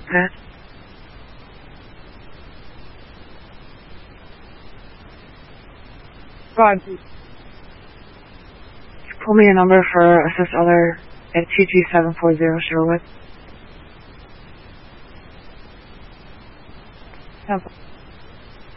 Okay. God, pull me a number for assist other at TG740 Sherwood.